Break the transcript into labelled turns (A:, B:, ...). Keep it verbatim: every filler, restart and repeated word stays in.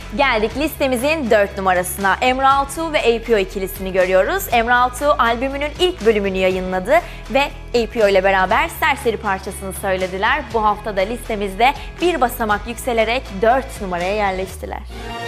A: Geldik listemizin dört numarasına. Emre Altuğ ve A P O ikilisini görüyoruz. Emre Altuğ albümünün ilk bölümünü yayınladı ve A P O ile beraber Serseri parçasını söylediler. Bu hafta da listemizde bir basamak yükselerek dört numaraya yerleştiler.